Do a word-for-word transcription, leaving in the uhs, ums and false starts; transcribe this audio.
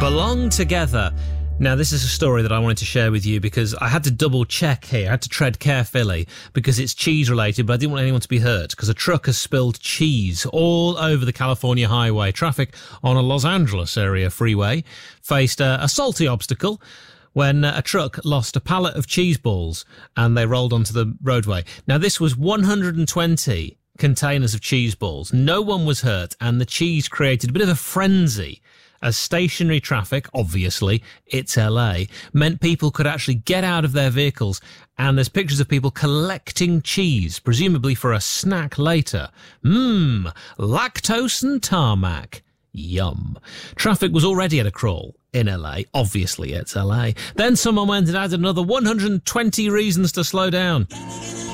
belong together. Now, this is a story that I wanted to share with you because I had to double check here. I had to tread carefully because it's cheese related, but I didn't want anyone to be hurt because a truck has spilled cheese all over the California highway. Traffic on a Los Angeles area freeway faced a, a salty obstacle when a truck lost a pallet of cheese balls and they rolled onto the roadway. Now, this was one hundred twenty containers of cheese balls. No one was hurt, and the cheese created a bit of a frenzy as stationary traffic, obviously, it's L A, meant people could actually get out of their vehicles, and there's pictures of people collecting cheese, presumably for a snack later. Mmm, lactose and tarmac. Yum. Traffic was already at a crawl in L A. Obviously, it's L A. Then someone went and added another one hundred twenty reasons to slow down.